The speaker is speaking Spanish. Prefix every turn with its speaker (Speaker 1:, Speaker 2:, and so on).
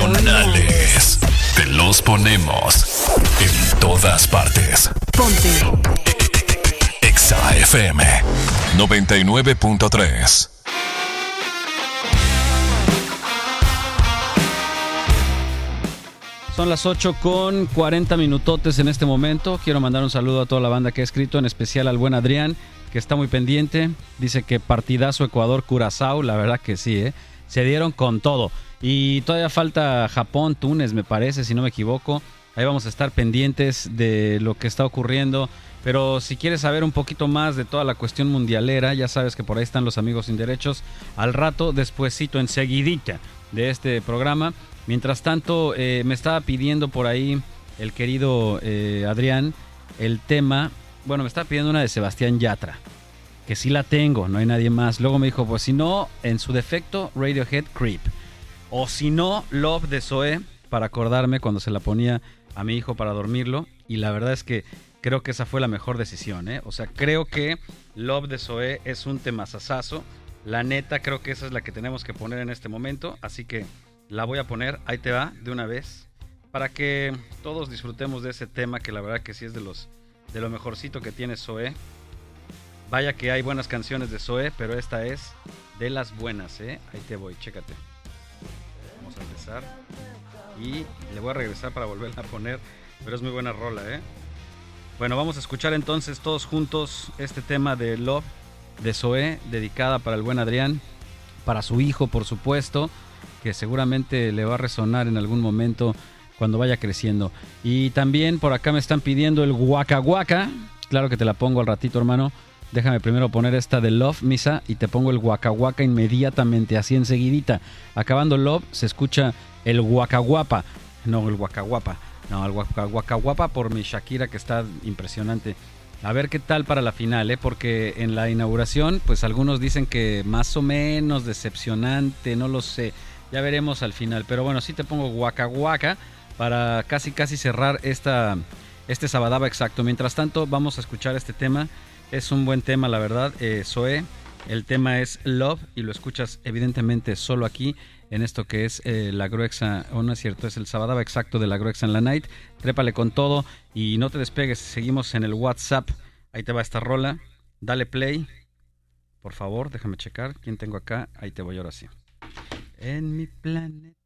Speaker 1: nacionales. Te los ponemos en todas partes.
Speaker 2: Ponte
Speaker 1: Exa FM 99.3.
Speaker 3: Son las 8:40 minutotes en este momento. Quiero mandar un saludo a toda la banda que ha escrito, en especial al buen Adrián, que está muy pendiente. Dice que partidazo Ecuador-Curazao, la verdad que sí, se dieron con todo. Y todavía falta Japón-Túnez, me parece, si no me equivoco. Ahí vamos a estar pendientes de lo que está ocurriendo. Pero si quieres saber un poquito más de toda la cuestión mundialera, ya sabes que por ahí están los amigos sin derechos. Al rato, despuesito, enseguidita de este programa. Mientras tanto, me estaba pidiendo por ahí el querido Adrián el tema. Bueno, me estaba pidiendo una de Sebastián Yatra, que sí la tengo, no hay nadie más. Luego me dijo, pues si no, en su defecto, Radiohead Creep. O si no, Love de Zoé, para acordarme cuando se la ponía a mi hijo para dormirlo. Y la verdad es que creo que esa fue la mejor decisión, O sea, creo que Love de Zoé es un temazazazo. La neta, creo que esa es la que tenemos que poner en este momento. Así que la voy a poner, ahí te va, de una vez, para que todos disfrutemos de ese tema, que la verdad que sí es de lo mejorcito que tiene Zoé. Vaya que hay buenas canciones de Zoé, pero esta es de las buenas, Ahí te voy, chécate. Vamos a empezar y le voy a regresar para volverla a poner, pero es muy buena rola, Bueno, vamos a escuchar entonces todos juntos este tema de Love de Zoé, dedicada para el buen Adrián, para su hijo, por supuesto, que seguramente le va a resonar en algún momento cuando vaya creciendo. Y también por acá me están pidiendo el Waka Waka. Claro que te la pongo al ratito, hermano. Déjame primero poner esta de Love, Misa, y te pongo el Waka Waka inmediatamente, así enseguidita. Acabando Love, se escucha el Waka Guapa. No, el Waka Guapa. No, el Waka Guapa por mi Shakira, que está impresionante. A ver qué tal para la final, porque en la inauguración, pues algunos dicen que más o menos decepcionante, no lo sé. Ya veremos al final, pero bueno, sí te pongo Waka Waka para casi cerrar este Sabadaba exacto. Mientras tanto, vamos a escuchar este tema. Es un buen tema, la verdad, Zoé. El tema es Love y lo escuchas evidentemente solo aquí en esto que es la Gruexa, o no es cierto, es el Sabadaba exacto de la Gruexa en la Night. Trépale con todo y no te despegues, seguimos en el WhatsApp. Ahí te va esta rola, dale play, por favor, déjame checar quién tengo acá. Ahí te voy ahora sí. En mi planeta